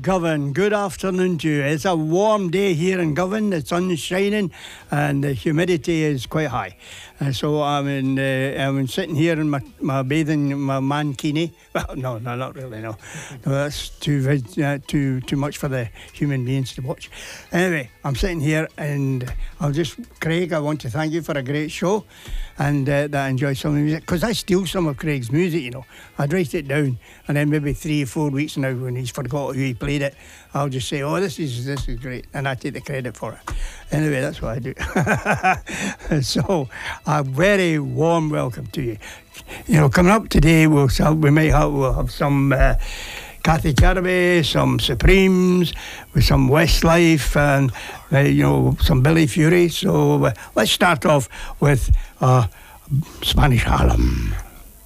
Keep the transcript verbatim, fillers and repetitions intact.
Govan. Good afternoon to you. It's a warm day here in Govan. The sun's shining and the humidity is quite high. Uh, so I'm in, uh, I'm sitting here in my, my bathing, my mankini. Well, no, no, not really, no. No, that's too, uh, too, too much for the human beings to watch. Anyway, I'm sitting here and I'll just, Craig, I want to thank you for a great show and uh, that I enjoy some of the music. Because I steal some of Craig's music, you know. I'd write it down and then maybe three or four weeks now when he's forgot who he played it, I'll just say, oh, this is this is great. And I take the credit for it. Anyway, that's what I do. So, a very warm welcome to you. You know, coming up today, we'll we may have, we'll have some uh, Kathy Carabay, some Supremes, with some Westlife, and, uh, you know, some Billy Fury. So, uh, let's start off with uh, Spanish Harlem.